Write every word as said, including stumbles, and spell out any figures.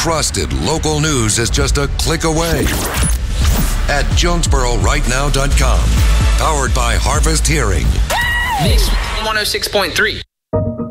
trusted local news is just a click away at Jonesboro Right Now dot com. Powered by Harvest Hearing. Mix one oh six point three.